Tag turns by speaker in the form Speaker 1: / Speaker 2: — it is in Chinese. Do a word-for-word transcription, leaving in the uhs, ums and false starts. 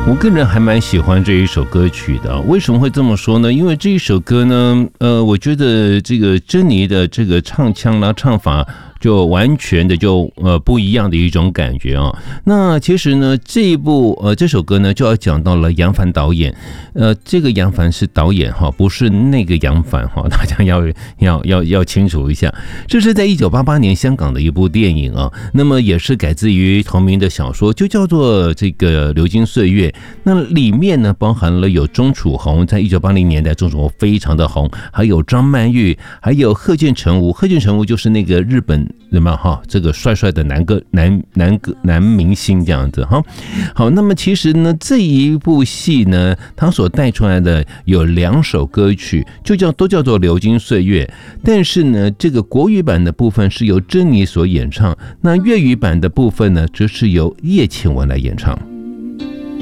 Speaker 1: 我个人还蛮喜欢这一首歌曲的，为什么会这么说呢？因为这一首歌呢，呃，我觉得这个珍妮的这个唱腔啦、唱法就完全的就呃不一样的一种感觉啊。那其实呢，这一部呃这首歌呢就要讲到了杨凡导演，呃，这个杨凡是导演哈，不是那个杨凡哈，大家要要要要清楚一下。这是在一九八八年香港的一部电影啊，那么也是改自于同名的小说，就叫做这个《流金岁月》。那里面呢，包含了有钟楚红，在一九八零年代，钟楚红非常的红，还有张曼玉，还有贺建成武。贺建成武就是那个日本人嘛哈，这个帅帅的男歌男男歌男明星这样子哈。好，那么其实呢，这一部戏呢，它所带出来的有两首歌曲，就叫都叫做《流金岁月》，但是呢，这个国语版的部分是由珍妮所演唱，那粤语版的部分呢，则是由叶倩文来演唱。